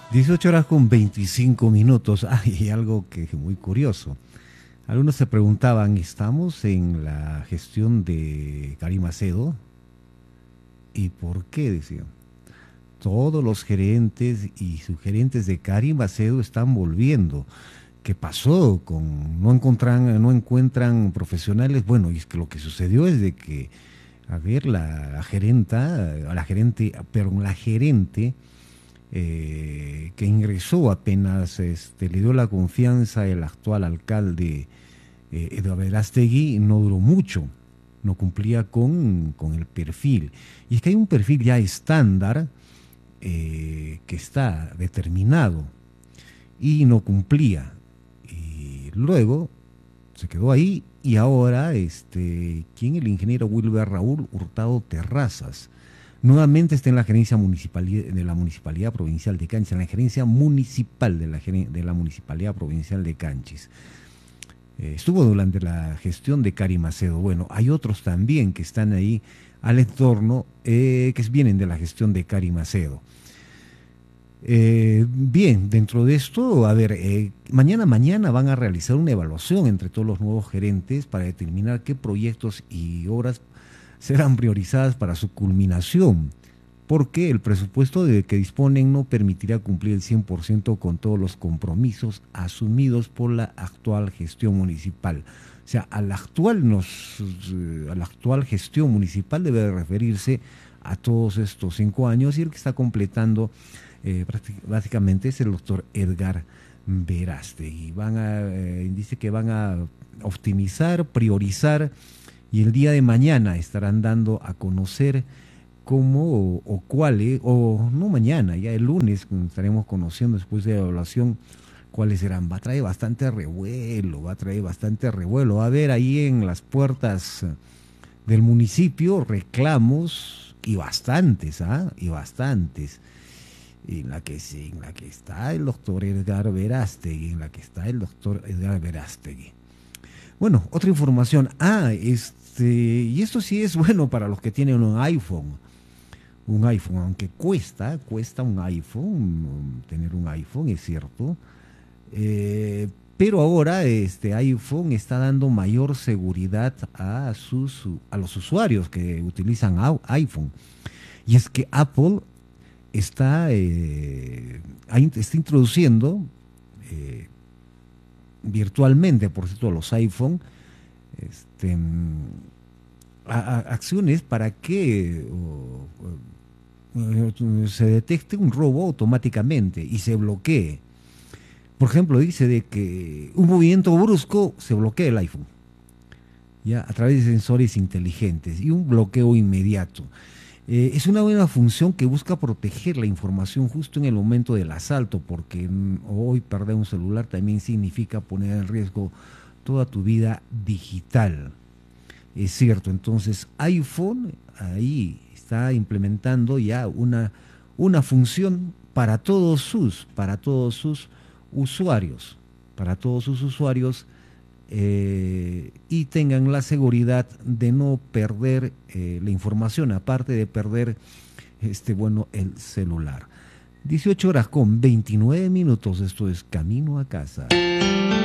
18 horas con 25 minutos. Hay algo que es muy curioso. Algunos se preguntaban, ¿estamos en la gestión de Karim Macedo? ¿Y por qué? Decían. Todos los gerentes y subgerentes de Karim Macedo están volviendo. ¿Qué pasó? No encuentran profesionales. Bueno, y es que lo que sucedió es de que, a ver, la gerente que ingresó apenas le dio la confianza el actual alcalde Eduardo Verástegui, no duró mucho, no cumplía con el perfil. Y es que hay un perfil ya estándar que está determinado y no cumplía. Y luego se quedó ahí y ahora, ¿quién? El ingeniero Wilber Raúl Hurtado Terrazas. Nuevamente está en la gerencia municipal de la Municipalidad Provincial de Canchis, en la gerencia municipal de la Municipalidad Provincial de Canchis. Estuvo durante la gestión de Karim Macedo. Bueno, hay otros también que están ahí al entorno, que vienen de la gestión de Karim Macedo. Bien, dentro de esto, a ver, mañana van a realizar una evaluación entre todos los nuevos gerentes para determinar qué proyectos y obras serán priorizadas para su culminación, porque el presupuesto de que disponen no permitirá cumplir el 100% con todos los compromisos asumidos por la actual gestión municipal. O sea, a la actual gestión municipal debe referirse a todos estos 5 años, y el que está completando básicamente es el doctor Edgar Verástegui. Dice que van a optimizar, priorizar, y el día de mañana estarán dando a conocer cómo o cuáles, o no mañana, ya el lunes estaremos conociendo, después de la evaluación, cuáles serán. Va a traer bastante revuelo. Va a haber ahí en las puertas del municipio reclamos, y bastantes, en la que está el doctor Edgar Verástegui, Bueno, otra información. Y esto sí es bueno para los que tienen un iPhone. Aunque cuesta un iPhone, tener un iPhone, es cierto. Pero ahora iPhone está dando mayor seguridad a los usuarios que utilizan iPhone. Y es que Apple está introduciendo virtualmente, por cierto, los iPhone, acciones para que se detecte un robo automáticamente y se bloquee. Por ejemplo, dice de que un movimiento brusco se bloquea el iPhone, ya a través de sensores inteligentes, y un bloqueo inmediato. Es una buena función que busca proteger la información justo en el momento del asalto, porque hoy perder un celular también significa poner en riesgo toda tu vida digital. Es cierto, entonces iPhone ahí está implementando ya una función para todos sus usuarios, y tengan la seguridad de no perder la información, aparte de perder el celular. 18 horas con 29 minutos, esto es Camino a Casa.